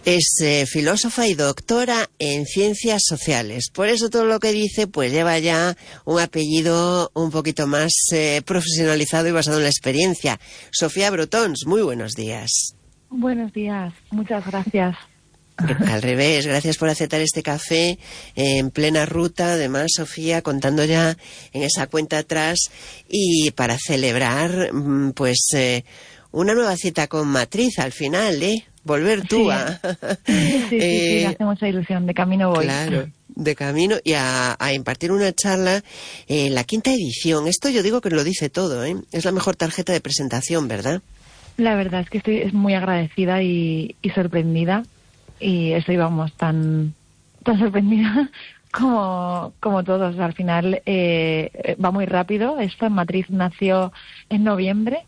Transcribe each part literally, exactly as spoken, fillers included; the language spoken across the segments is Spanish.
Es eh, filósofa y doctora en ciencias sociales. Por eso todo lo que dice pues lleva ya un apellido un poquito más eh, profesionalizado y basado en la experiencia. Sofía Brotons, muy buenos días. Buenos días, muchas gracias. Al revés, gracias por aceptar este café en plena ruta. Además, Sofía, contando ya en esa cuenta atrás y para celebrar pues eh, una nueva cita con Matriz al final, ¿eh? Volver tú sí. a... sí, sí, eh, sí, me hace mucha ilusión, de camino voy. Claro, de camino y a, a impartir una charla en la quinta edición. Esto yo digo que lo dice todo, ¿eh? Es la mejor tarjeta de presentación, ¿verdad? La verdad es que estoy es muy agradecida y, y sorprendida, y estoy, vamos, tan, tan sorprendida como, como todos. Al final eh, va muy rápido. Esto en Matriz nació en noviembre.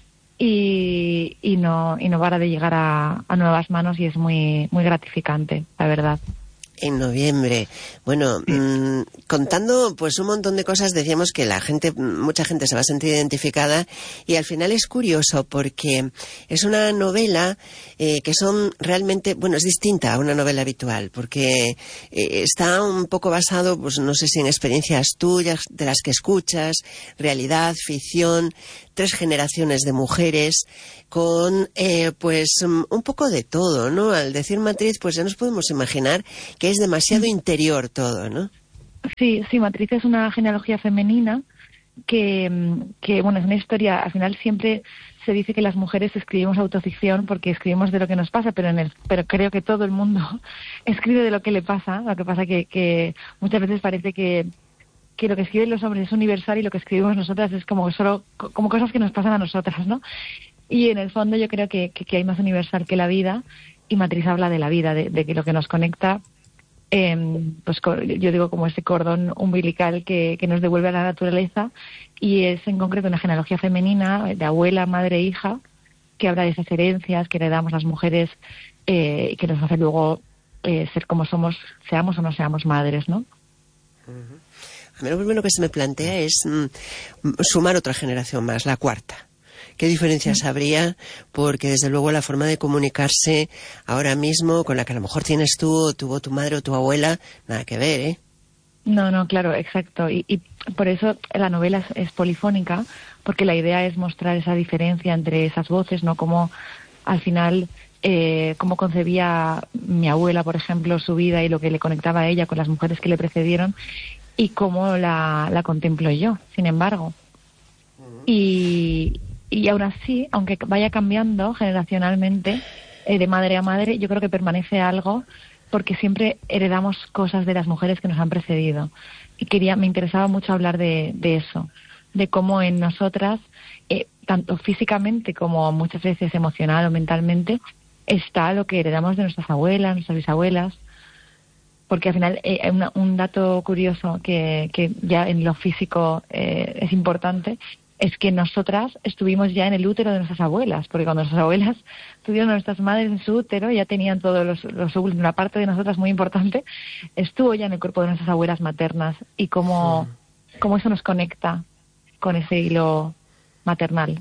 Y, y no y no para de llegar a, a nuevas manos, y es muy muy gratificante, la verdad. En noviembre. Bueno, sí. mmm, contando pues un montón de cosas, decíamos que la gente, mucha gente se va a sentir identificada, y al final es curioso porque es una novela eh, que son realmente, bueno, es distinta a una novela habitual, porque eh, está un poco basado, pues no sé si en experiencias tuyas, de las que escuchas, realidad, ficción, tres generaciones de mujeres, con eh, pues un poco de todo, ¿no? Al decir Matriz, pues ya nos podemos imaginar que es demasiado interior todo, ¿no? Sí, sí, Matriz es una genealogía femenina que, que, bueno, es una historia. Al final siempre se dice que las mujeres escribimos autoficción porque escribimos de lo que nos pasa, pero en el, pero creo que todo el mundo escribe de lo que le pasa. Lo que pasa que, que muchas veces parece que que lo que escriben los hombres es universal y lo que escribimos nosotras es como solo como cosas que nos pasan a nosotras, ¿no? Y en el fondo yo creo que, que, que hay más universal que la vida, y Matriz habla de la vida, de, de que lo que nos conecta, eh, pues yo digo como ese cordón umbilical que, que nos devuelve a la naturaleza, y es en concreto una genealogía femenina de abuela, madre e hija, que habla de esas herencias que heredamos las mujeres eh, y que nos hace luego eh, ser como somos, seamos o no seamos madres, ¿no? Uh-huh. A mí lo primero que se me plantea es mm, sumar otra generación más, la cuarta. ¿Qué diferencias habría? Porque desde luego la forma de comunicarse ahora mismo con la que a lo mejor tienes tú, o tuvo tu madre o tu abuela, nada que ver, ¿eh? No, no, claro, exacto. Y, y por eso la novela es, es polifónica, porque la idea es mostrar esa diferencia entre esas voces, ¿no? Como al final, eh, cómo concebía mi abuela, por ejemplo, su vida y lo que le conectaba a ella con las mujeres que le precedieron, y cómo la, la contemplo yo, sin embargo. Y, y aún así, aunque vaya cambiando generacionalmente, eh, de madre a madre, yo creo que permanece algo, porque siempre heredamos cosas de las mujeres que nos han precedido. Y quería, me interesaba mucho hablar de, de eso, de cómo en nosotras, eh, tanto físicamente como muchas veces emocional o mentalmente, está lo que heredamos de nuestras abuelas, nuestras bisabuelas. Porque al final eh, una, un dato curioso que, que ya en lo físico eh, es importante, es que nosotras estuvimos ya en el útero de nuestras abuelas, porque cuando nuestras abuelas tuvieron a nuestras madres en su útero, ya tenían todos los, los óvulos. Una parte de nosotras muy importante estuvo ya en el cuerpo de nuestras abuelas maternas, y cómo, sí. cómo eso nos conecta con ese hilo maternal.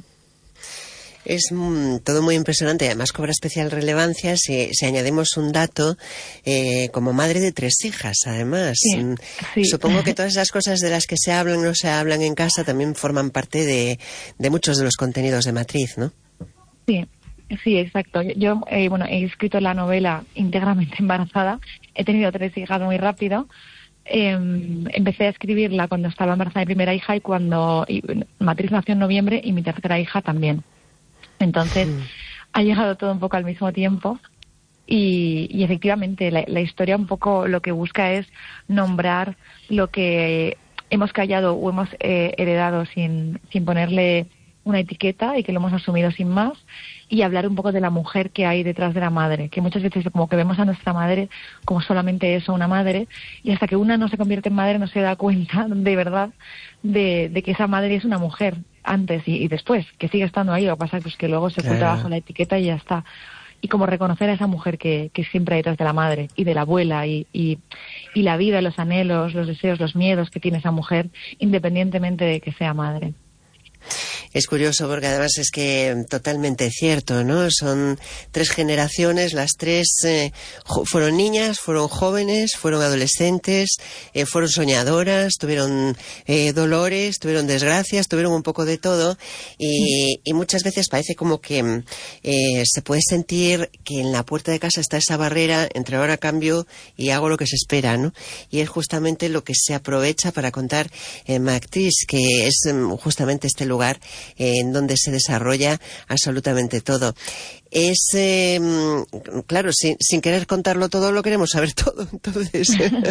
Es mm, todo muy impresionante, además cobra especial relevancia si, si añadimos un dato, eh, como madre de tres hijas, además. Sí, sí. Supongo que todas esas cosas de las que se hablan o no se hablan en casa también forman parte de, de muchos de los contenidos de Matriz, ¿no? Sí, sí, exacto. Yo, eh, bueno, he escrito la novela íntegramente embarazada. He tenido tres hijas muy rápido. Eh, empecé a escribirla cuando estaba embarazada de mi primera hija, y cuando y, Matriz nació en noviembre, y mi tercera hija también. Entonces, mm. ha llegado todo un poco al mismo tiempo, y, y efectivamente la, la historia un poco lo que busca es nombrar lo que hemos callado o hemos eh, heredado sin, sin ponerle una etiqueta, y que lo hemos asumido sin más, y hablar un poco de la mujer que hay detrás de la madre, que muchas veces como que vemos a nuestra madre como solamente eso, una madre, y hasta que una no se convierte en madre no se da cuenta de verdad de, de que esa madre es una mujer antes y, y después, que sigue estando ahí. Lo que pasa es pues, que luego se oculta claro. bajo la etiqueta y ya está. Y como reconocer a esa mujer que, que siempre hay detrás de la madre y de la abuela, y, y, y la vida, los anhelos, los deseos, los miedos que tiene esa mujer, independientemente de que sea madre. Es curioso porque además es que totalmente cierto, ¿no? Son tres generaciones, las tres eh, fueron niñas, fueron jóvenes, fueron adolescentes, eh, fueron soñadoras, tuvieron eh, dolores, tuvieron desgracias, tuvieron un poco de todo y, y muchas veces parece como que eh, se puede sentir que en la puerta de casa está esa barrera entre ahora cambio y hago lo que se espera, ¿no? Y es justamente lo que se aprovecha para contar eh, Matriz, que es eh, justamente este lugar en donde se desarrolla absolutamente todo. Es, eh, claro, sin, sin querer contarlo todo, lo queremos saber todo. Entonces,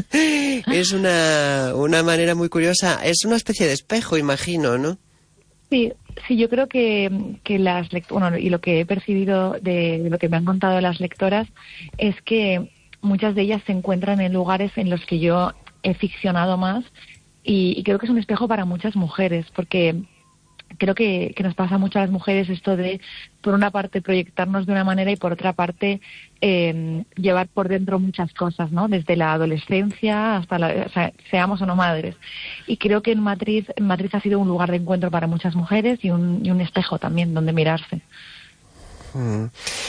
es una, una manera muy curiosa. Es una especie de espejo, imagino, ¿no? Sí, sí, yo creo que, que las lectoras, bueno, y lo que he percibido de, de lo que me han contado las lectoras es que muchas de ellas se encuentran en lugares en los que yo he ficcionado más y, y creo que es un espejo para muchas mujeres, porque creo que, que nos pasa mucho a las mujeres esto de, por una parte, proyectarnos de una manera y por otra parte, eh, llevar por dentro muchas cosas, ¿no? Desde la adolescencia hasta la, o sea, seamos o no madres. Y creo que en Matriz, en Matriz ha sido un lugar de encuentro para muchas mujeres y un, y un espejo también donde mirarse. Mm.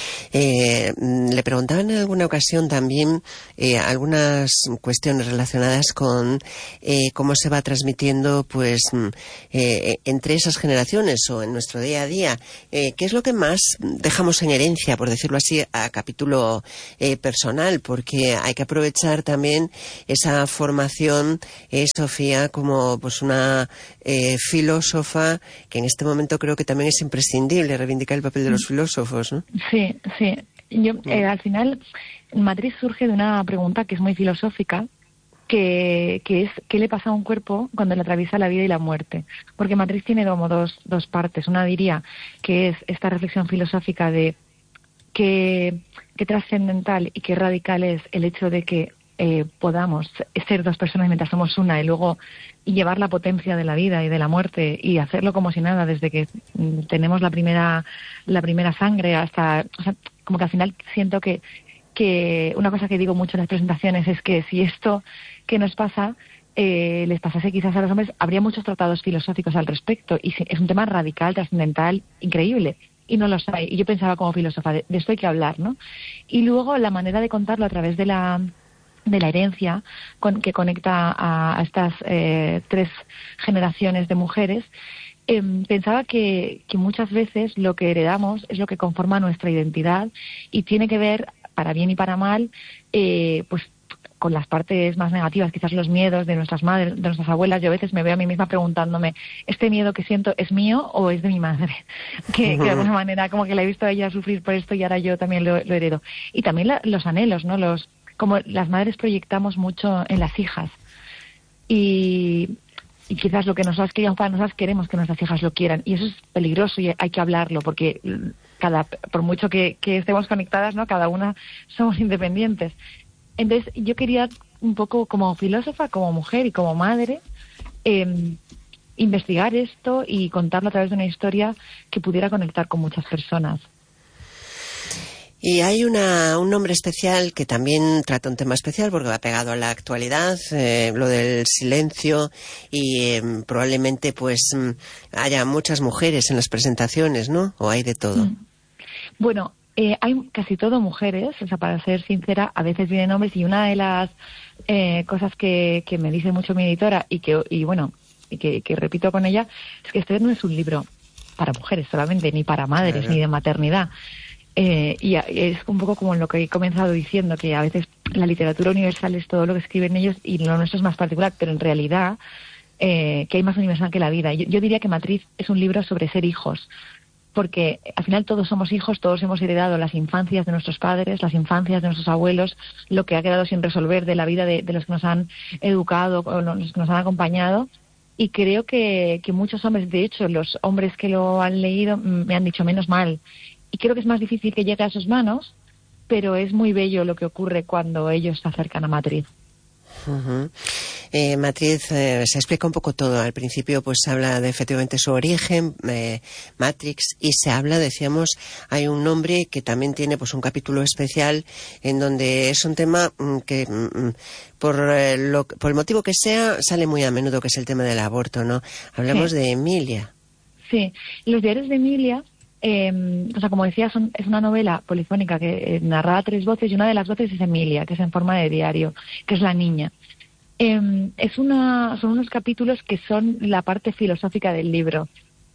Eh, le preguntaban en alguna ocasión también eh, algunas cuestiones relacionadas con eh, cómo se va transmitiendo pues eh, entre esas generaciones o en nuestro día a día. Eh, ¿Qué es lo que más dejamos en herencia, por decirlo así, a capítulo eh, personal? Porque hay que aprovechar también esa formación, eh, Sofía, como pues una eh, filósofa que en este momento creo que también es imprescindible reivindicar el papel de los filósofos, ¿no? Sí, sí. Yo, eh, al final, Matriz surge de una pregunta que es muy filosófica, que, que es ¿qué le pasa a un cuerpo cuando le atraviesa la vida y la muerte? Porque Matriz tiene como dos, dos partes. Una diría que es esta reflexión filosófica de qué, qué trascendental y qué radical es el hecho de que eh, podamos ser dos personas mientras somos una y luego llevar la potencia de la vida y de la muerte y hacerlo como si nada desde que tenemos la primera la primera sangre hasta, o sea, como que al final siento que que una cosa que digo mucho en las presentaciones es que si esto que nos pasa eh, les pasase quizás a los hombres, habría muchos tratados filosóficos al respecto y es un tema radical, trascendental, increíble. Y no los hay. Y yo pensaba como filósofa, de, de esto hay que hablar, ¿no? Y luego la manera de contarlo a través de la de la herencia con, que conecta a, a estas eh, tres generaciones de mujeres, eh, pensaba que, que muchas veces lo que heredamos es lo que conforma nuestra identidad y tiene que ver, para bien y para mal, eh, pues con las partes más negativas, quizás los miedos de nuestras madres, de nuestras abuelas. Yo a veces me veo a mí misma preguntándome, ¿este miedo que siento es mío o es de mi madre? Que, que de alguna manera como que la he visto a ella sufrir por esto y ahora yo también lo, lo heredo. Y también la, los anhelos, ¿no? Los como las madres proyectamos mucho en las hijas y, y quizás lo que nosotras queríamos para nosotras queremos que nuestras hijas lo quieran y eso es peligroso y hay que hablarlo porque cada por mucho que, que estemos conectadas, ¿no? Cada una somos independientes. Entonces yo quería un poco como filósofa, como mujer y como madre eh, investigar esto y contarlo a través de una historia que pudiera conectar con muchas personas. Y hay una, un nombre especial que también trata un tema especial porque va pegado a la actualidad, eh, lo del silencio y eh, probablemente pues haya muchas mujeres en las presentaciones, ¿no? ¿O hay de todo? Mm. Bueno, eh, hay casi todo mujeres, o sea, para ser sincera, a veces vienen hombres y una de las eh, cosas que, que me dice mucho mi editora y que, y bueno, y que, que repito con ella, es que este no es un libro para mujeres solamente, ni para madres, claro, ni de maternidad. Eh, y es un poco como lo que he comenzado diciendo, que a veces la literatura universal es todo lo que escriben ellos y lo nuestro es más particular, pero en realidad eh, que hay más universal que la vida. Yo, yo diría que Matriz es un libro sobre ser hijos, porque al final todos somos hijos, todos hemos heredado las infancias de nuestros padres, las infancias de nuestros abuelos, lo que ha quedado sin resolver de la vida de, de los que nos han educado o los que nos han acompañado. Y creo que, que muchos hombres, de hecho los hombres que lo han leído me han dicho menos mal. Y creo que es más difícil que llegue a sus manos, pero es muy bello lo que ocurre cuando ellos se acercan a Matriz. Uh-huh. Eh, Matriz, eh, se explica un poco todo. Al principio pues se habla de efectivamente su origen, eh, Matrix, y se habla, decíamos, hay un nombre que también tiene pues un capítulo especial en donde es un tema mm, que mm, por, eh, lo, por el motivo que sea sale muy a menudo, que es el tema del aborto, ¿no? Hablamos sí. de Emilia. Sí, Los diarios de Emilia, eh, o sea, como decía, son, es una novela polifónica que eh, narra a tres voces, y una de las voces es Emilia, que es en forma de diario, que es la niña. Eh, es una, son unos capítulos que son la parte filosófica del libro,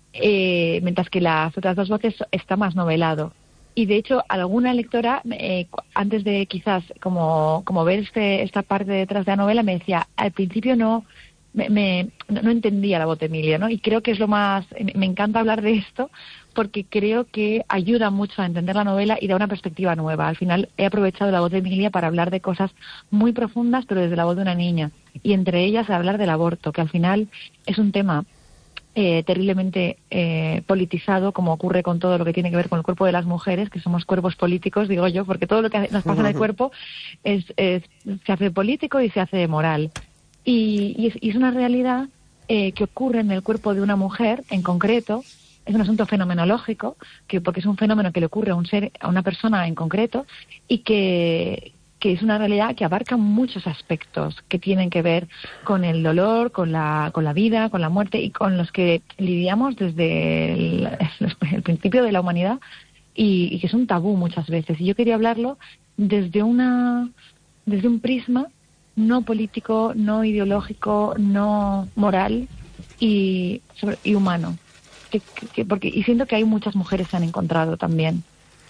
eh, mientras que las otras dos voces está más novelado. Y de hecho, alguna lectora, eh, antes de quizás como, como ver este, esta parte detrás de la novela, me decía, al principio no... Me, me, no entendía la voz de Emilia, ¿no? Y creo que es lo más... Me encanta hablar de esto porque creo que ayuda mucho a entender la novela y da una perspectiva nueva. Al final he aprovechado la voz de Emilia para hablar de cosas muy profundas, pero desde la voz de una niña. Y entre ellas hablar del aborto, que al final es un tema eh, terriblemente eh, politizado, como ocurre con todo lo que tiene que ver con el cuerpo de las mujeres, que somos cuerpos políticos, digo yo, porque todo lo que nos pasa en el cuerpo es, es, se hace político y se hace moral. Y, y, es, y es una realidad eh, que ocurre en el cuerpo de una mujer en concreto. Es un asunto fenomenológico, que porque es un fenómeno que le ocurre a un ser, a una persona en concreto, y que, que es una realidad que abarca muchos aspectos que tienen que ver con el dolor, con la, con la vida, con la muerte, y con los que lidiamos desde el, el principio de la humanidad, y, y que es un tabú muchas veces. Y yo quería hablarlo desde una, desde un prisma no político, no ideológico, no moral y, sobre, y humano. Que, que, porque, y siento que hay muchas mujeres que han encontrado también.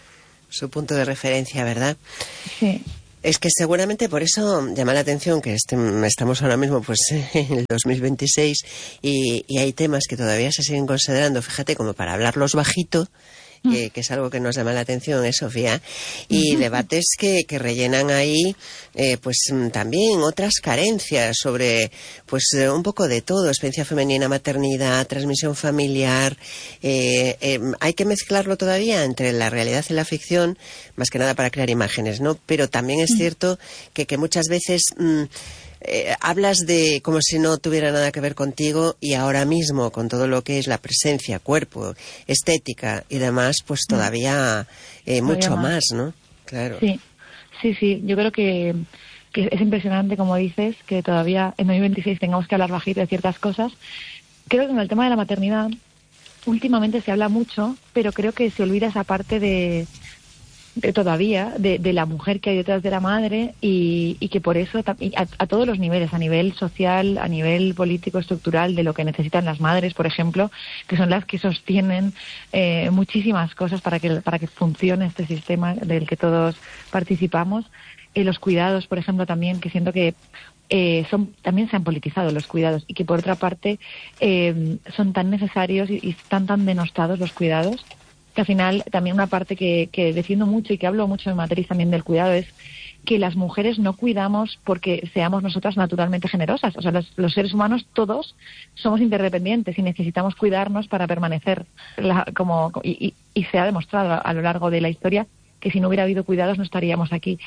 Su punto de referencia, ¿verdad? Sí. Es que seguramente por eso llama la atención que este, estamos ahora mismo pues en el dos mil veintiséis y, y hay temas que todavía se siguen considerando, fíjate, como para hablarlos bajito, Eh, que es algo que nos llama la atención, ¿eh, Sofía? Y debates que, que rellenan ahí, eh, pues también otras carencias sobre, pues eh, un poco de todo, experiencia femenina, maternidad, transmisión familiar. Eh, eh, hay que mezclarlo todavía entre la realidad y la ficción, más que nada para crear imágenes, ¿no? Pero también es cierto que, que muchas veces... Mmm, Eh, hablas de como si no tuviera nada que ver contigo, y ahora mismo con todo lo que es la presencia, cuerpo, estética y demás, pues todavía eh, mucho más. más, ¿no? Claro. Sí, sí, sí. Yo creo que, que es impresionante, como dices, que todavía en dos mil veintiséis tengamos que hablar bajito de ciertas cosas. Creo que en el tema de la maternidad últimamente se habla mucho, pero creo que se olvida esa parte de... De todavía, de, de la mujer que hay detrás de la madre, y, y que por eso a, a todos los niveles, a nivel social, a nivel político, estructural, de lo que necesitan las madres, por ejemplo, que son las que sostienen eh, muchísimas cosas para que, para que funcione este sistema del que todos participamos. Eh, los cuidados, por ejemplo, también, que siento que eh, son también se han politizado los cuidados, y que por otra parte eh, son tan necesarios y, y están tan denostados los cuidados, que al final también una parte que, que defiendo mucho y que hablo mucho en Matriz también del cuidado es que las mujeres no cuidamos porque seamos nosotras naturalmente generosas. O sea, los, los seres humanos todos somos interdependientes y necesitamos cuidarnos para permanecer. La, como y, y, y se ha demostrado a, a lo largo de la historia que si no hubiera habido cuidados no estaríamos aquí.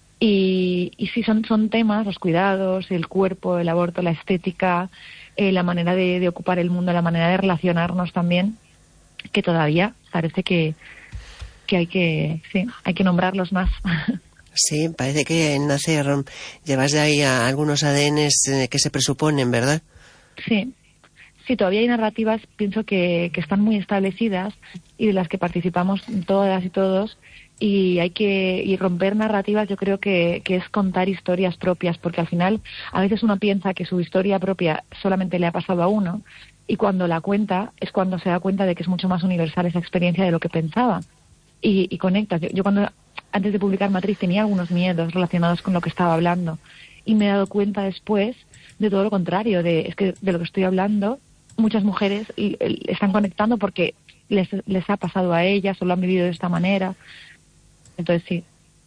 Y, y sí, son, son temas, los cuidados, el cuerpo, el aborto, la estética, eh, la manera de, de ocupar el mundo, la manera de relacionarnos también, que todavía parece que, que hay que sí, hay que nombrarlos más. Sí, parece que en Nacer llevas de ahí a algunos A D Ns eh, que se presuponen, ¿verdad? Sí, sí, todavía hay narrativas, pienso que, que están muy establecidas y de las que participamos todas y todos, y hay que y romper narrativas. Yo creo que, que es contar historias propias, porque al final a veces uno piensa que su historia propia solamente le ha pasado a uno, y cuando la cuenta es cuando se da cuenta de que es mucho más universal esa experiencia de lo que pensaba, y, y conectas. Yo, yo cuando antes de publicar Matriz tenía algunos miedos relacionados con lo que estaba hablando, y me he dado cuenta después de todo lo contrario, de es que de lo que estoy hablando muchas mujeres y, y, están conectando porque les, les ha pasado a ellas o lo han vivido de esta manera. Entonces sí.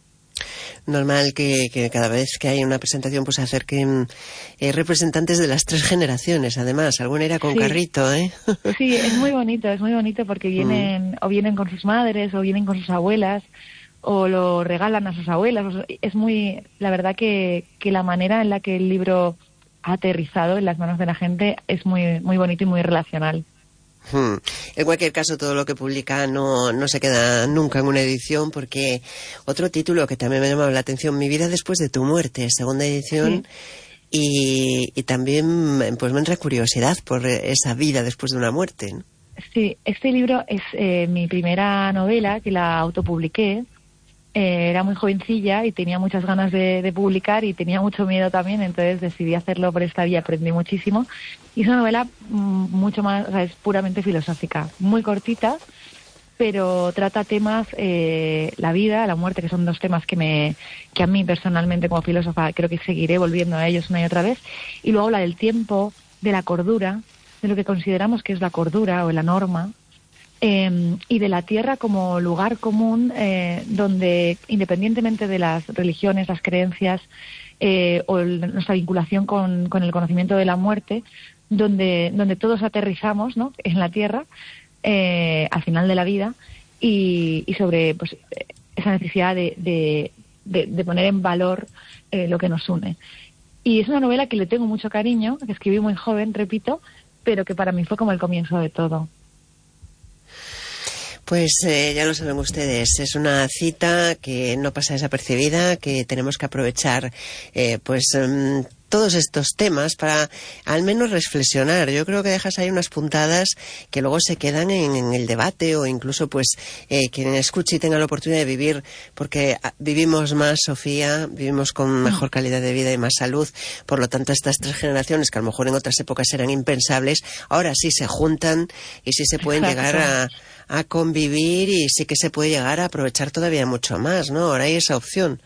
Normal que, que cada vez que hay una presentación pues se acerquen eh, representantes de las tres generaciones, además. Alguna era con sí. carrito, ¿eh? Sí, es muy bonito, es muy bonito porque vienen mm. o vienen con sus madres o vienen con sus abuelas o lo regalan a sus abuelas. Es muy, la verdad que, que la manera en la que el libro ha aterrizado en las manos de la gente es muy, muy bonito y muy relacional. Hmm. En cualquier caso, todo lo que publica no, no se queda nunca en una edición, porque otro título que también me ha llamado la atención, Mi vida después de tu muerte, segunda edición, sí. y, y también pues me entra curiosidad por esa vida después de una muerte, ¿no? Sí, este libro es eh, mi primera novela, que la autopubliqué. Eh, era muy jovencilla y tenía muchas ganas de, de publicar y tenía mucho miedo también, entonces decidí hacerlo por esta vía, aprendí muchísimo. Y es una novela mm, mucho más, o sea, es puramente filosófica, muy cortita, pero trata temas, eh, la vida, la muerte, que son dos temas que me que a mí personalmente como filósofa creo que seguiré volviendo a ellos una y otra vez. Y luego habla del tiempo, de la cordura, de lo que consideramos que es la cordura o la norma, eh, y de la tierra como lugar común eh, donde, independientemente de las religiones, las creencias eh, o el, nuestra vinculación con, con el conocimiento de la muerte, donde, donde todos aterrizamos, ¿no?, en la tierra eh, al final de la vida, y, y sobre pues esa necesidad de, de, de, de poner en valor eh, lo que nos une. Y es una novela que le tengo mucho cariño, que escribí muy joven, repito, pero que para mí fue como el comienzo de todo. Pues eh, ya lo saben ustedes, es una cita que no pasa desapercibida, que tenemos que aprovechar eh, pues um, todos estos temas para al menos reflexionar. Yo creo que dejas ahí unas puntadas que luego se quedan en, en el debate, o incluso pues eh, quien escuche y tenga la oportunidad de vivir, porque vivimos más, Sofía, vivimos con mejor calidad de vida y más salud. Por lo tanto, estas tres generaciones que a lo mejor en otras épocas eran impensables, ahora sí se juntan y sí se pueden Exacto. llegar a a convivir, y sí que se puede llegar a aprovechar todavía mucho más, ¿no? Ahora hay esa opción.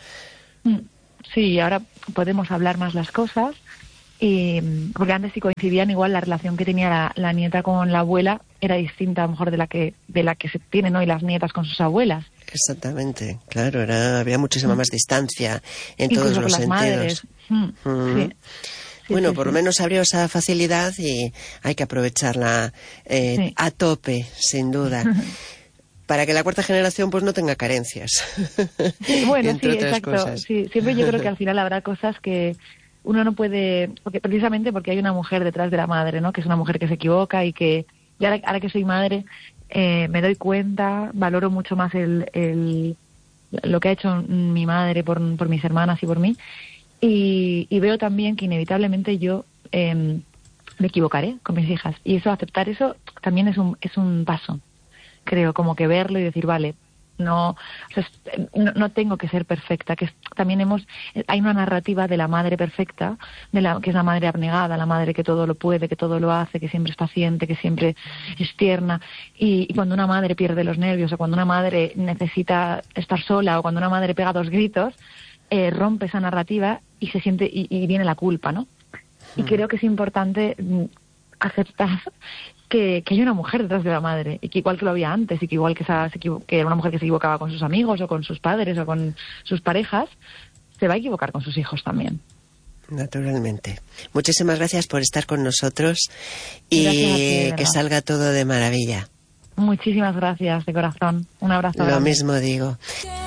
Sí, ahora podemos hablar más las cosas, y porque antes sí coincidían, igual la relación que tenía la, la nieta con la abuela era distinta a lo mejor de la que de la que se tienen hoy las nietas con sus abuelas. Exactamente, claro, era, había muchísima más distancia en Incluso todos los con las sentidos. Madres. Mm, mm. Sí. Sí, bueno, sí, por sí. lo menos abrió esa facilidad y hay que aprovecharla eh, sí. a tope, sin duda. Para que la cuarta generación pues no tenga carencias. Sí, bueno, entre sí, otras exacto. cosas. Sí, siempre yo creo que al final habrá cosas que uno no puede, porque precisamente porque hay una mujer detrás de la madre, ¿no? Que es una mujer que se equivoca y que, y ahora, ahora que soy madre, eh, me doy cuenta, valoro mucho más el, el lo que ha hecho mi madre por, por mis hermanas y por mí, y, y veo también que inevitablemente yo eh, me equivocaré con mis hijas, y eso, aceptar eso también es un es un paso. Creo, como que verlo y decir, vale, no, o sea, no, no tengo que ser perfecta, que es, también hemos, hay una narrativa de la madre perfecta, de la que es la madre abnegada, la madre que todo lo puede, que todo lo hace, que siempre es paciente, que siempre es tierna, y, y cuando una madre pierde los nervios, o cuando una madre necesita estar sola, o cuando una madre pega dos gritos, eh, rompe esa narrativa y se siente, y, y viene la culpa, ¿no? Y mm. creo que es importante mm, aceptar Que, que hay una mujer detrás de la madre, y que igual que lo había antes, y que igual que, esa, que era una mujer que se equivocaba con sus amigos o con sus padres o con sus parejas, se va a equivocar con sus hijos también. Naturalmente. Muchísimas gracias por estar con nosotros y ti, que salga todo de maravilla. Muchísimas gracias, de corazón. Un abrazo. Lo grande. mismo digo.